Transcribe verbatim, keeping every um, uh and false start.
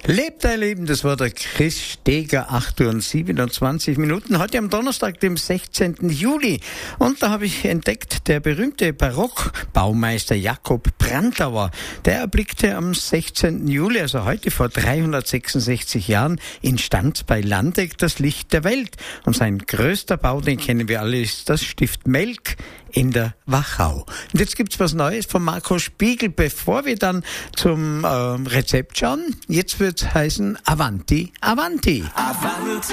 Lebt dein Leben, das war der Chris Steger, acht Uhr und siebenundzwanzig Minuten, heute am Donnerstag, dem sechzehnten Juli. Und da habe ich entdeckt, der berühmte Barockbaumeister Jakob Brandauer, der erblickte am sechzehnten Juli, also heute vor dreihundertsechsundsechzig Jahren, in Stand bei Landeck das Licht der Welt. Und sein größter Bau, den kennen wir alle, ist das Stift Melk in der Wachau. Und jetzt gibt's was Neues von Marco Spiegel, bevor wir dann zum äh, Rezept schauen. Jetzt wird's heißen Avanti, Avanti. Avanti.